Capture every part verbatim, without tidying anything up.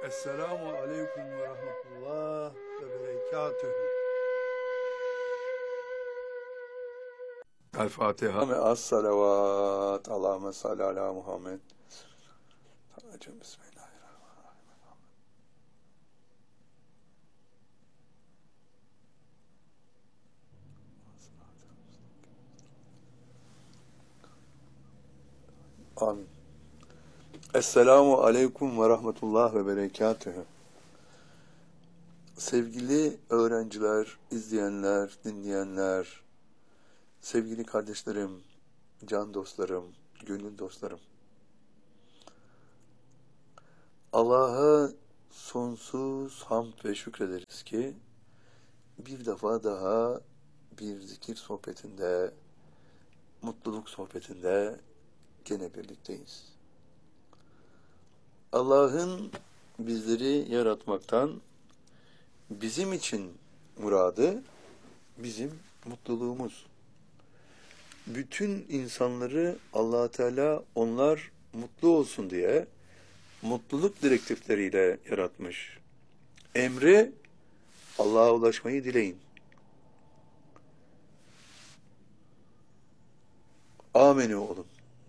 Esselamu aleyküm ve rahmetullah ve berekatühü. El Fatiha. Ve as-salavat. Allahümme salli ala Muhammed. Tanrıcığım bismillahirrahmanirrahim. Amin. Esselamu aleyküm ve rahmetullah ve berekatühü. Sevgili öğrenciler, izleyenler, dinleyenler, sevgili kardeşlerim, can dostlarım, gönül dostlarım. Allah'a sonsuz hamd ve şükrederiz ki bir defa daha bir zikir sohbetinde, mutluluk sohbetinde gene birlikteyiz. Allah'ın bizleri yaratmaktan bizim için muradı, bizim mutluluğumuz. Bütün insanları Allah Teala onlar mutlu olsun diye mutluluk direktifleriyle yaratmış. Emri Allah'a ulaşmayı dileyin. Amenü olun.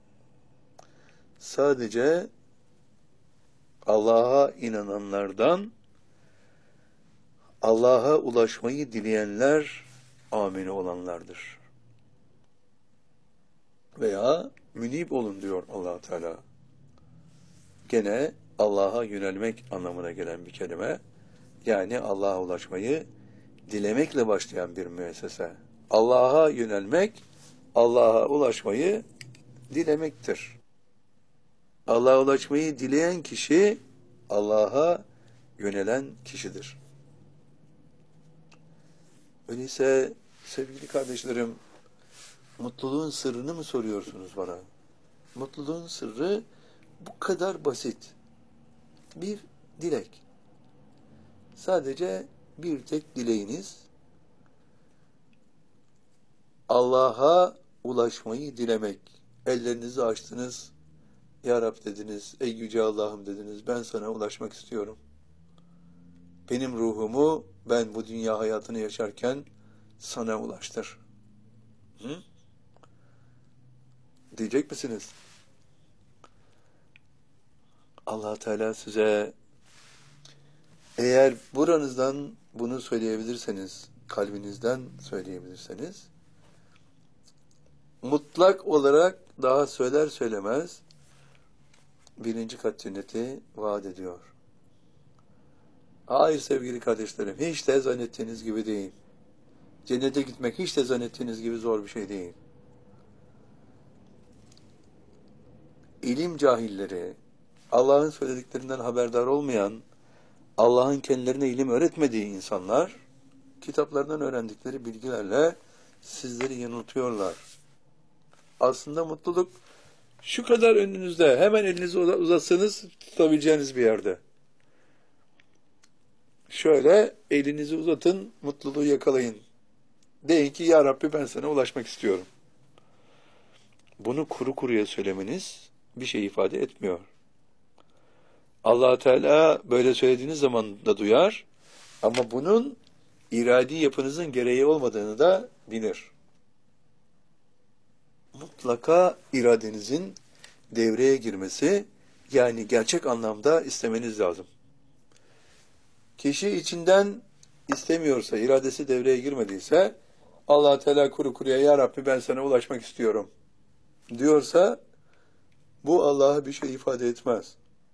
Sadece Allah'a inananlardan Allah'a ulaşmayı dileyenler amenü olanlardır. Veya münib olun diyor Allah Teala. Gene Allah'a yönelmek anlamına gelen bir kelime. Yani Allah'a ulaşmayı dilemekle başlayan bir müessese. Allah'a yönelmek, Allah'a ulaşmayı dilemektir. Allah'a ulaşmayı dileyen kişi Allah'a yönelen kişidir. Öyleyse sevgili kardeşlerim, mutluluğun sırrını mı soruyorsunuz bana? Mutluluğun sırrı bu kadar basit. Bir dilek. Sadece bir tek dileğiniz Allah'a ulaşmayı dilemek. Ellerinizi açtınız. Ya Rab dediniz, ey yüce Allah'ım dediniz, ben sana ulaşmak istiyorum. Benim ruhumu ben bu dünya hayatını yaşarken sana ulaştır. Hı? Diyecek misiniz? Allah Teala size eğer buranızdan bunu söyleyebilirseniz, kalbinizden söyleyebilirseniz, mutlak olarak daha söyler söylemez birinci kat cenneti vaat ediyor. Hayır sevgili kardeşlerim, hiç de zannettiğiniz gibi değil. Cennete gitmek hiç de zannettiğiniz gibi zor bir şey değil. İlim cahilleri, Allah'ın söylediklerinden haberdar olmayan, Allah'ın kendilerine ilim öğretmediği insanlar, kitaplardan öğrendikleri bilgilerle sizleri yanıltıyorlar. Aslında mutluluk şu kadar önünüzde, hemen elinizi uzatsanız tutabileceğiniz bir yerde. Şöyle elinizi uzatın, mutluluğu yakalayın. Deyin ki ya Rabbi ben sana ulaşmak istiyorum. Bunu kuru kuruya söylemeniz bir şey ifade etmiyor. Allah Teala böyle söylediğiniz zaman da duyar ama bunun iradi yapınızın gereği olmadığını da bilir. Mutlaka iradenizin devreye girmesi, yani gerçek anlamda istemeniz lazım. Kişi içinden istemiyorsa, iradesi devreye girmediyse, Allah Teala kuru kuruya ya Rabbi ben sana ulaşmak istiyorum diyorsa, bu Allah'a bir şey ifade etmez.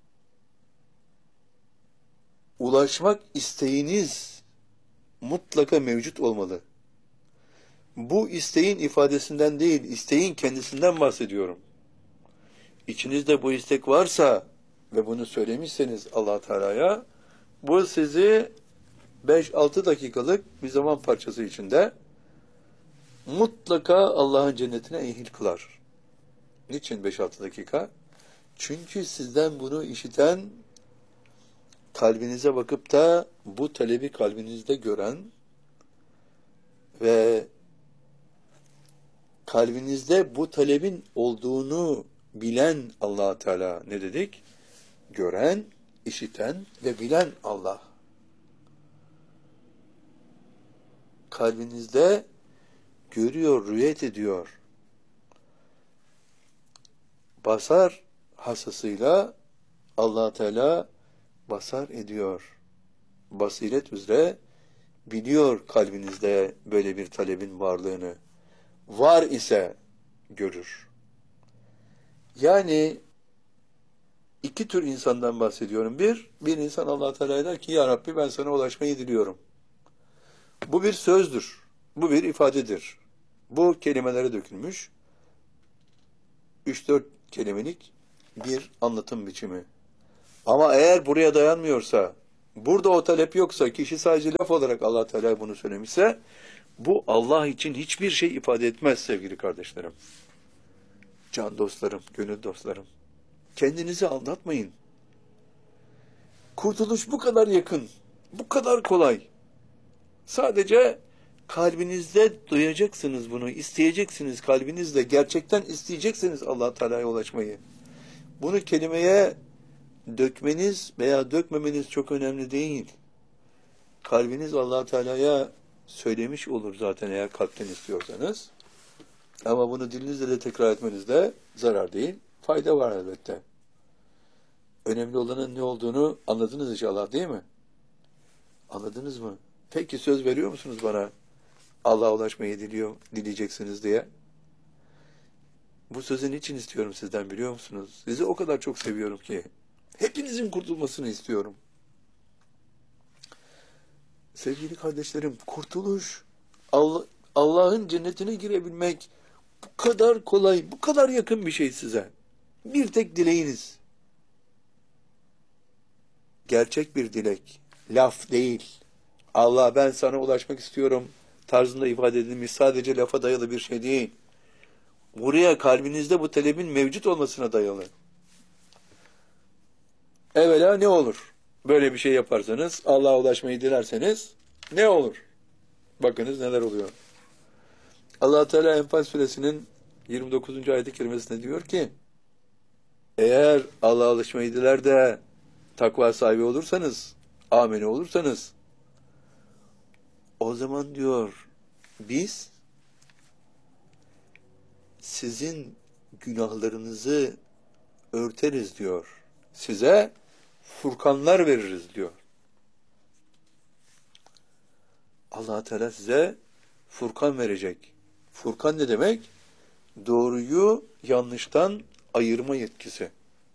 Ulaşmak isteğiniz mutlaka mevcut olmalı. Bu isteğin ifadesinden değil, isteğin kendisinden bahsediyorum. İçinizde bu istek varsa ve bunu söylemişseniz Allah Teala'ya, bu sizi beş altı dakikalık bir zaman parçası içinde mutlaka Allah'ın cennetine ehil kılar. Niçin beş altı dakika? Çünkü sizden bunu işiten, kalbinize bakıp da bu talebi kalbinizde gören ve kalbinizde bu talebin olduğunu bilen Allah Teala ne dedik? Gören, işiten ve bilen Allah. Kalbinizde görüyor, rüyet ediyor. Basar hasasıyla Allah Teala basar ediyor. Basiret üzere biliyor kalbinizde böyle bir talebin varlığını. Var ise görür. Yani iki tür insandan bahsediyorum. Bir, bir insan Allah Teala der ki ya Rabbi ben sana ulaşmayı diliyorum. Bu bir sözdür. Bu bir ifadedir. Bu kelimelere dökülmüş. Üç dört kelimelik bir anlatım biçimi. Ama eğer buraya dayanmıyorsa, burada o talep yoksa, kişi sadece laf olarak Allah Teala bunu söylemişse, bu Allah için hiçbir şey ifade etmez sevgili kardeşlerim. Can dostlarım, gönül dostlarım. Kendinizi aldatmayın. Kurtuluş bu kadar yakın, bu kadar kolay. Sadece kalbinizde duyacaksınız bunu, isteyeceksiniz kalbinizle, gerçekten isteyeceksiniz Allah Teala'ya ulaşmayı. Bunu kelimeye dökmeniz veya dökmemeniz çok önemli değil. Kalbiniz Allah Teala'ya söylemiş olur zaten eğer kalpten istiyorsanız. Ama bunu dilinizle de tekrar etmenizde zarar değil, fayda var elbette. Önemli olanın ne olduğunu anladınız inşallah değil mi? Anladınız mı? Peki söz veriyor musunuz bana? Allah'a ulaşmayı diliyor, dileyeceksiniz diye. Bu sözü niçin istiyorum sizden biliyor musunuz? Sizi o kadar çok seviyorum ki. Hepinizin kurtulmasını istiyorum. Sevgili kardeşlerim, kurtuluş, Allah, Allah'ın cennetine girebilmek bu kadar kolay, bu kadar yakın bir şey size. Bir tek dileğiniz. Gerçek bir dilek, laf değil. Allah ben sana ulaşmak istiyorum tarzında ifade edilmiş sadece lafa dayalı bir şey değil. Buraya kalbinizde bu talebin mevcut olmasına dayalı. Evvela ne olur? Böyle bir şey yaparsanız, Allah'a ulaşmayı dilerseniz ne olur? Bakınız neler oluyor. Allah Teala Enfal suresinin yirmi dokuzuncu ayet-i kerimesinde diyor ki, eğer Allah'a ulaşmayı diler de takva sahibi olursanız, amene olursanız, o zaman diyor, biz sizin günahlarınızı örteriz diyor. Size furkanlar veririz diyor. Allah Teala size furkan verecek. Furkan ne demek? Doğruyu yanlıştan ayırma yetkisi.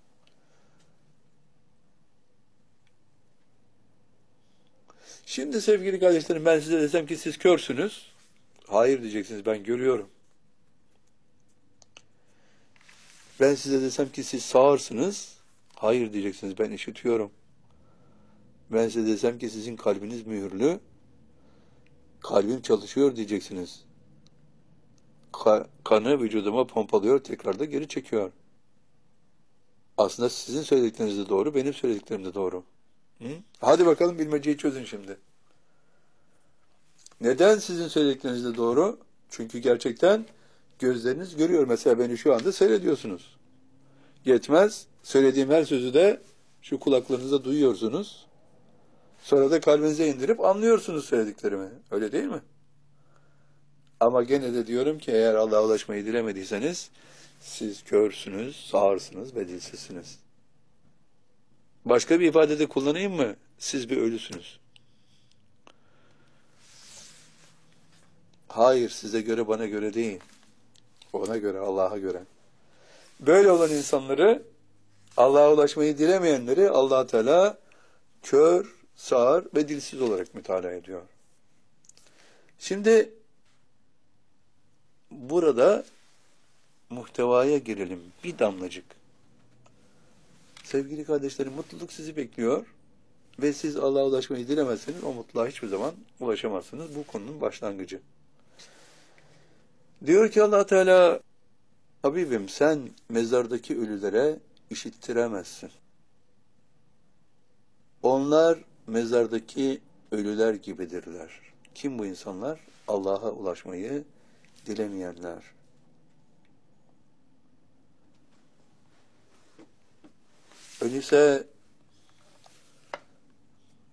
Şimdi sevgili kardeşlerim ben size desem ki siz körsünüz. Hayır diyeceksiniz ben görüyorum. Ben size desem ki siz sağırsınız. Hayır diyeceksiniz ben işitiyorum. Ben size desem ki sizin kalbiniz mühürlü. Kalbim çalışıyor diyeceksiniz. Ka- kanı vücuduma pompalıyor, tekrar da geri çekiyor. Aslında sizin söyledikleriniz de doğru, benim söylediklerim de doğru. Hı? Hadi bakalım bilmeceyi çözün şimdi. Neden sizin söyledikleriniz de doğru? Çünkü gerçekten gözleriniz görüyor. Mesela beni şu anda seyrediyorsunuz. Yetmez, söylediğim her sözü de şu kulaklarınızda duyuyorsunuz. Sonra da kalbinize indirip anlıyorsunuz söylediklerimi. Öyle değil mi? Ama gene de diyorum ki eğer Allah'a ulaşmayı dilemediyseniz siz körsünüz, sağırsınız ve dilsizsiniz. Başka bir ifadede kullanayım mı? Siz bir ölüsünüz. Hayır, size göre bana göre değil. Ona göre, Allah'a göre. Böyle olan insanları, Allah'a ulaşmayı dilemeyenleri Allah Teala kör, sağır ve dilsiz olarak mütalaa ediyor. Şimdi burada muhtevaya girelim. Bir damlacık. Sevgili kardeşlerim, mutluluk sizi bekliyor ve siz Allah'a ulaşmayı dilemezseniz o mutluluğa hiçbir zaman ulaşamazsınız. Bu konunun başlangıcı. Diyor ki Allah Teala, Habibim sen mezardaki ölülere işittiremezsin. Onlar mezardaki ölüler gibidirler. Kim bu insanlar? Allah'a ulaşmayı dilemeyenler. Öyleyse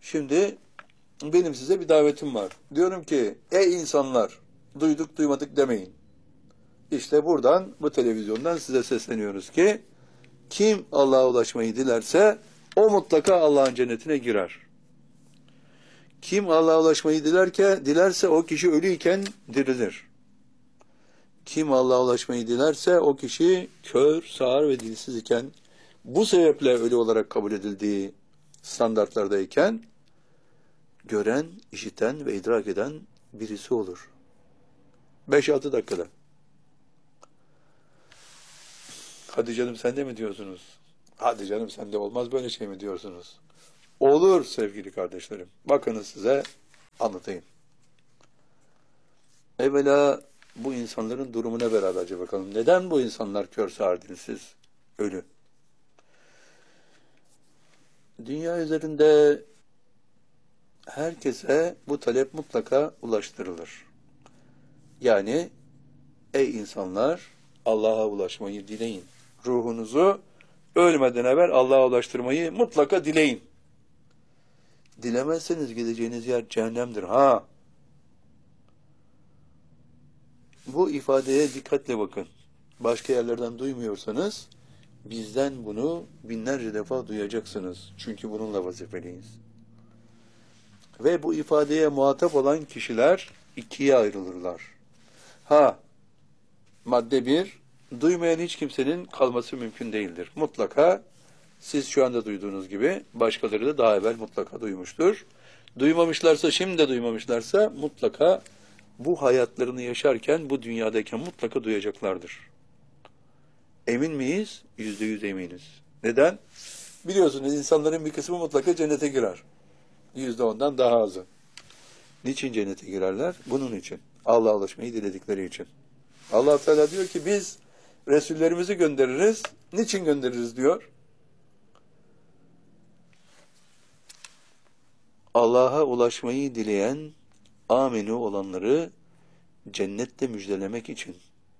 Şimdi benim size bir davetim var. Diyorum ki ey insanlar duyduk duymadık demeyin. İşte buradan bu televizyondan size sesleniyoruz ki kim Allah'a ulaşmayı dilerse o mutlaka Allah'ın cennetine girer. Kim Allah'a ulaşmayı dilerke, dilerse o kişi ölüyken dirilir. Kim Allah'a ulaşmayı dilerse o kişi kör, sağır ve dilsiz iken bu sebeple ölü olarak kabul edildiği standartlardayken gören, işiten ve idrak eden birisi olur. beş altı dakikada. Hadi canım sen de mi diyorsunuz? Hadi canım sen de olmaz böyle şey mi diyorsunuz? Olur sevgili kardeşlerim. Bakınız size anlatayım. Evvela bu insanların durumuna beraberce bakalım. Neden bu insanlar kör, sağır, dilsiz, ölü? Dünya üzerinde herkese bu talep mutlaka ulaştırılır. Yani ey insanlar Allah'a ulaşmayı dileyin. Ruhunuzu ölmeden evvel Allah'a ulaştırmayı mutlaka dileyin. Dilemezseniz gideceğiniz yer cehennemdir. Ha. Bu ifadeye dikkatle bakın. Başka yerlerden duymuyorsanız bizden bunu binlerce defa duyacaksınız. Çünkü bununla vazifeliyiz. Ve bu ifadeye muhatap olan kişiler ikiye ayrılırlar. Ha, madde bir, duymayan hiç kimsenin kalması mümkün değildir. Mutlaka siz şu anda duyduğunuz gibi başkaları da daha evvel mutlaka duymuştur. Duymamışlarsa, şimdi de duymamışlarsa mutlaka bu hayatlarını yaşarken, bu dünyadayken mutlaka duyacaklardır. Emin miyiz? Yüzde yüz eminiz. Neden? Biliyorsunuz insanların bir kısmı mutlaka cennete girer. Yüzde ondan daha azı. Niçin cennete girerler? Bunun için. Allah'a ulaşmayı diledikleri için. Allah Teala diyor ki biz Resullerimizi göndeririz. Niçin göndeririz diyor? Allah'a ulaşmayı dileyen aminu olanları cennette müjdelemek için.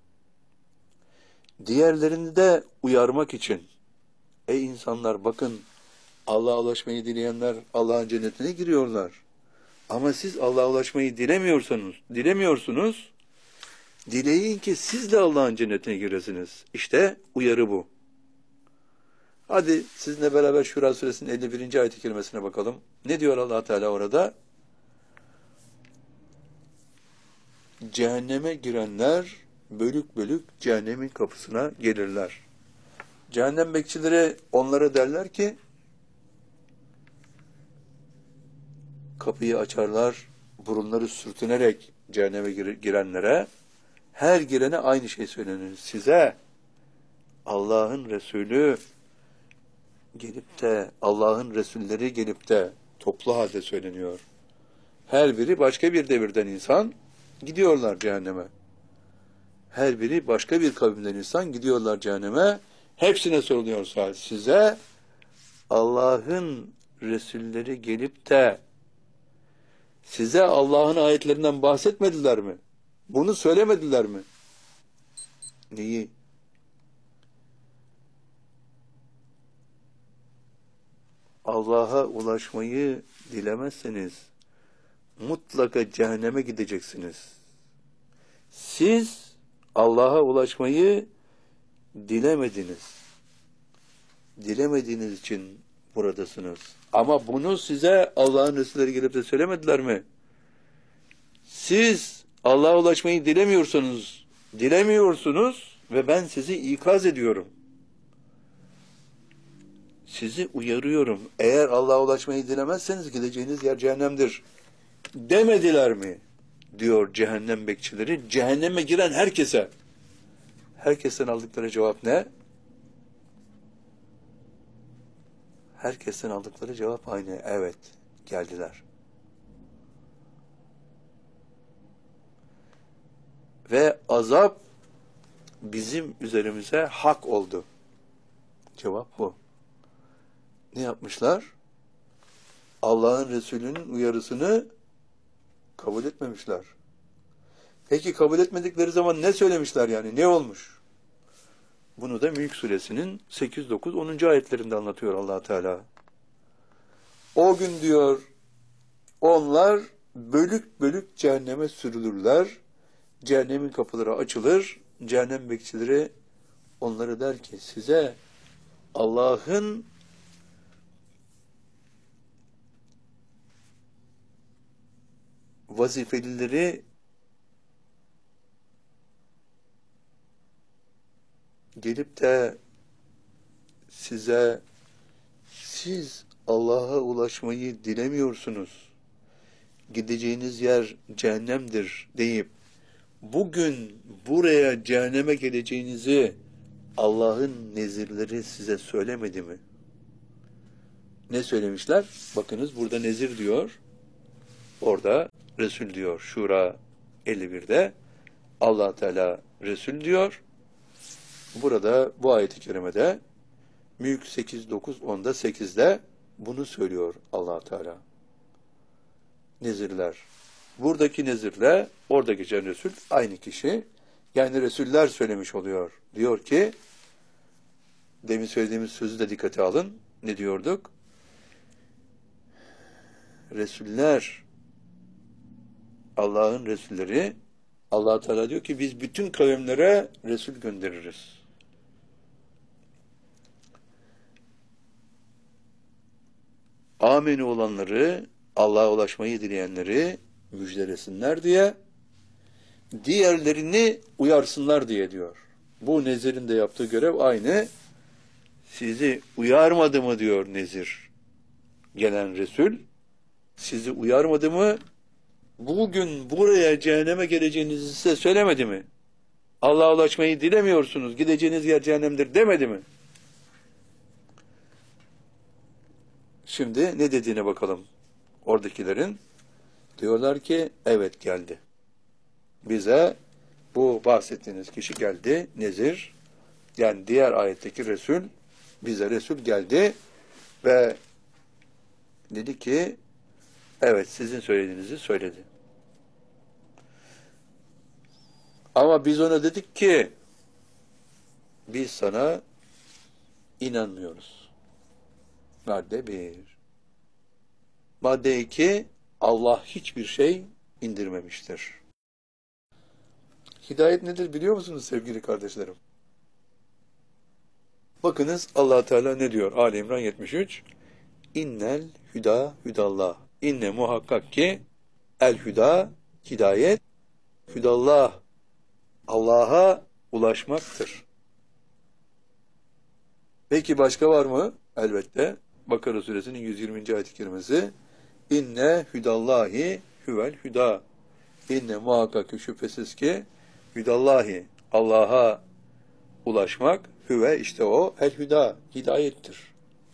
Diğerlerini de uyarmak için. Ey insanlar bakın Allah'a ulaşmayı dileyenler Allah'ın cennetine giriyorlar. Ama siz Allah'a ulaşmayı dilemiyorsunuz. Dilemiyorsunuz. Dileyin ki siz de Allah'ın cennetine giresiniz. İşte uyarı bu. Hadi sizinle beraber Şura suresinin elli birinci ayet-i kerimesine bakalım. Ne diyor Allah Teala orada? Cehenneme girenler bölük bölük cehennemin kapısına gelirler. Cehennem bekçileri onlara derler ki kapıyı açarlar, burunları sürtünerek cehenneme girenlere her girene aynı şey söylenir. Size Allah'ın Resulü gelip de Allah'ın Resulleri gelip de toplu halde söyleniyor. Her biri başka bir devirden insan gidiyorlar cehenneme. Her biri başka bir kavimden insan gidiyorlar cehenneme. Hepsine soruluyor sadece. Size Allah'ın Resulleri gelip de size Allah'ın ayetlerinden bahsetmediler mi? Bunu söylemediler mi? Neyi? Allah'a ulaşmayı dilemezseniz mutlaka cehenneme gideceksiniz. Siz Allah'a ulaşmayı dilemediniz. Dilemediğiniz için buradasınız. Ama bunu size Allah'ın Resulleri gelip de söylemediler mi? Siz Allah'a ulaşmayı dilemiyorsunuz. Dilemiyorsunuz ve ben sizi ikaz ediyorum. Sizi uyarıyorum. Eğer Allah'a ulaşmayı dilemezseniz gideceğiniz yer cehennemdir. Demediler mi? Diyor cehennem bekçileri. Cehenneme giren herkese. Herkesten aldıkları cevap ne? Herkesten aldıkları cevap aynı. Evet, geldiler. Ve azap bizim üzerimize hak oldu. Cevap bu. Ne yapmışlar? Allah'ın Resulü'nün uyarısını kabul etmemişler. Peki kabul etmedikleri zaman ne söylemişler yani? Ne olmuş? Bunu da Mülk Suresinin sekiz, dokuz, onuncu ayetlerinde anlatıyor Allah Teala. O gün diyor Onlar bölük bölük cehenneme sürülürler. Cehennemin kapıları açılır. Cehennem bekçileri onlara der ki size Allah'ın vazifelileri gelip de size siz Allah'a ulaşmayı dilemiyorsunuz, gideceğiniz yer cehennemdir deyip bugün buraya cehenneme geleceğinizi Allah'ın nezirleri size söylemedi mi? Ne söylemişler? Bakınız burada nezir diyor, orada Resul diyor. Şura elli birde Allah Teala Resul diyor. Burada bu ayet-i kerimede Mülk sekiz, dokuz, onda, sekizde bunu söylüyor Allah Teala. Nezirler. Buradaki nezirle orada geçen Resul aynı kişi. Yani Resuller söylemiş oluyor. Diyor ki, demin söylediğimiz sözü de dikkate alın. Ne diyorduk? Resuller, Allah'ın Resulleri, Allah Teala diyor ki biz bütün kavimlere Resul göndeririz. Ameni olanları, Allah'a ulaşmayı dileyenleri müjdelesinler diye, diğerlerini uyarsınlar diye diyor. Bu nezirin de yaptığı görev aynı. Sizi uyarmadı mı diyor nezir. Gelen Resul, sizi uyarmadı mı? Bugün buraya cehenneme geleceğinizi size söylemedi mi? Allah'a ulaşmayı dilemiyorsunuz, gideceğiniz yer cehennemdir demedi mi? Şimdi ne dediğine bakalım oradakilerin. Diyorlar ki evet geldi. Bize bu bahsettiğiniz kişi geldi. Nezir, yani diğer ayetteki Resul, bize Resul geldi ve dedi ki evet sizin söylediğinizi söyledi. Ama biz ona dedik ki biz sana inanmıyoruz. Madde bir. Madde iki, Allah hiçbir şey indirmemiştir. Hidayet nedir biliyor musunuz sevgili kardeşlerim? Bakınız Allah Teala ne diyor? Ali İmran yetmiş üç. İnnel hüda hüdallah. İnne muhakkak ki el hüda hidayet hüdallah. Allah'a ulaşmaktır. Peki başka var mı? Elbette. Bakara suresinin yüz yirminci ayet-i kerimesi. İnne hüdallahi hüvel hüda. İnne muhakkak şüphesiz ki hüdallahi, Allah'a ulaşmak, hüve işte o, el hüda, hidayettir.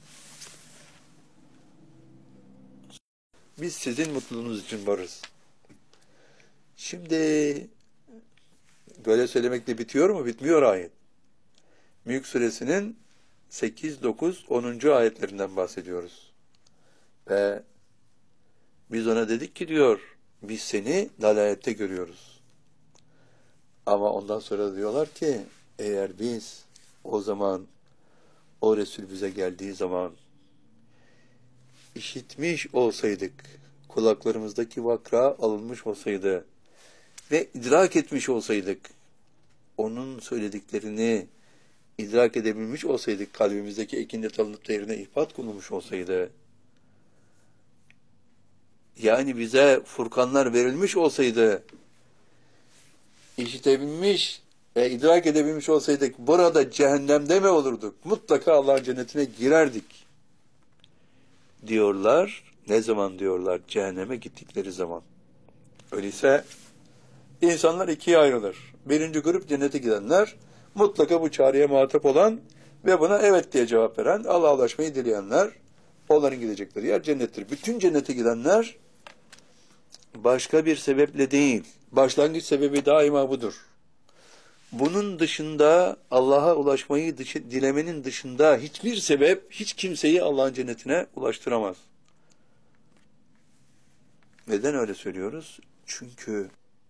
Biz sizin mutluluğunuz için varız. Şimdi böyle söylemekle bitiyor mu? Bitmiyor ayet. Mülk suresinin sekiz, dokuz, onuncu ayetlerinden bahsediyoruz. Ve biz ona dedik ki diyor, biz seni dalalette görüyoruz. Ama ondan sonra diyorlar ki, eğer biz o zaman, o Resul bize geldiği zaman işitmiş olsaydık, kulaklarımızdaki vakra alınmış olsaydı ve idrak etmiş olsaydık, onun söylediklerini idrak edebilmiş olsaydık, kalbimizdeki ekinlet alınıp da yerine ihbat konulmuş olsaydı, yani bize Furkanlar verilmiş olsaydı, işitebilmiş ve idrak edebilmiş olsaydık, burada cehennemde mi olurduk? Mutlaka Allah'ın cennetine girerdik. Diyorlar. Ne zaman diyorlar? Cehenneme gittikleri zaman. Öyleyse insanlar ikiye ayrılır. Birinci grup cennete gidenler, mutlaka bu çağrıya muhatap olan ve buna evet diye cevap veren, Allah'a ulaşmayı dileyenler, onların gidecekleri yer cennettir. Bütün cennete gidenler başka bir sebeple değil, başlangıç sebebi daima budur. Bunun dışında, Allah'a ulaşmayı dışı, dilemenin dışında hiçbir sebep, hiç kimseyi Allah'ın cennetine ulaştıramaz. Neden öyle söylüyoruz? Çünkü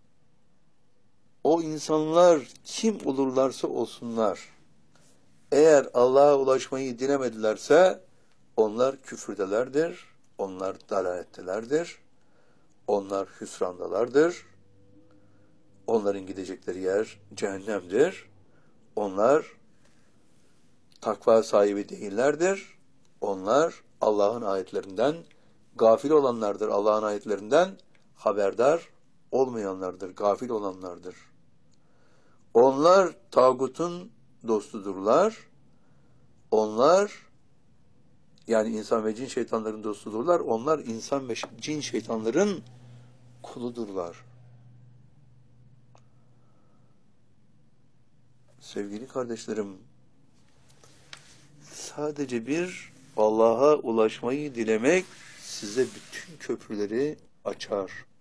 o insanlar kim olurlarsa olsunlar, eğer Allah'a ulaşmayı dilemedilerse, onlar küfürdelerdir, onlar dalalettelerdir. Onlar hüsrandalardır. Onların gidecekleri yer cehennemdir. Onlar takva sahibi değillerdir. Onlar Allah'ın ayetlerinden gafil olanlardır. Allah'ın ayetlerinden haberdar olmayanlardır, gafil olanlardır. Onlar tağutun dostudurlar. Onlar yani insan ve cin şeytanların dostudurlar. Onlar insan ve cin şeytanların kuludurlar. Sevgili kardeşlerim, sadece bir Allah'a ulaşmayı dilemek size bütün köprüleri açar.